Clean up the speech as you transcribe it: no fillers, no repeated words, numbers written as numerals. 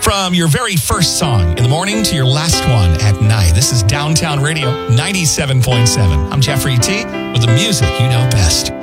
From your very first song in the morning to your last one at night. This is Downtown Radio 97.7. I'm Jeffrey T. with the music you know best.